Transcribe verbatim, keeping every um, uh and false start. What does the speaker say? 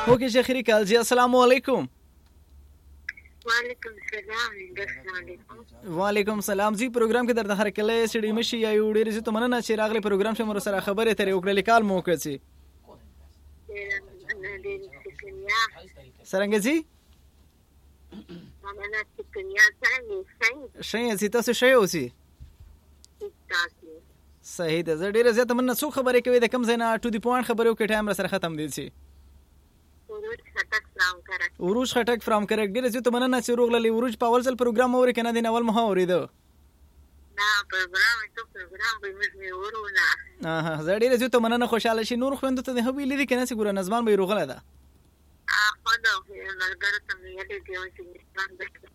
اوکے شخری کالجی السلام علیکم. وعلیکم السلام. السلام وعلیکم السلام. زی پروګرام کې درته هر کله سړي مشي یا یو ډیر زه ته مننه چې راغلی پروګرام شمو سره خبرې ترې وکړلې کال مو وکړي. څنګه زی؟ مننه چې کنیا څنګه شي زی تاسو شي اوسي. صحیح ده. زه ډیر زیاته مننه. څو خبرې کوي د کم زینا ټو دی پوینټ خبرو کې ټایم را سره ختم دي سي. وروج خټک فرام کرک. ډیر زیاته مننه چې روغللی وروج په اول ځل پروګرام اوري کنه دین اول مه اوریدو. نه پروګرام ته پروګرام به موږ ورونه. اه زه ډیر زیاته مننه. خوشاله شي. نور خويندو ته هوی لیدي کنه چې ګور نظمان به روغله ده. اه خو دا ملګری ته مې یاد دی چې